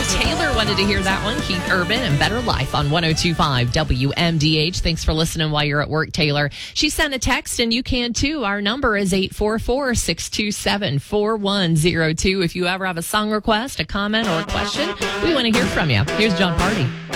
Taylor wanted to hear that one. Keith Urban and Better Life on 102.5 WMDH. Thanks for listening while you're at work, Taylor. She sent a text, and you can too. Our number is 844-627-4102. If you ever have a song request, a comment, or a question, we want to hear from you. Here's John Party.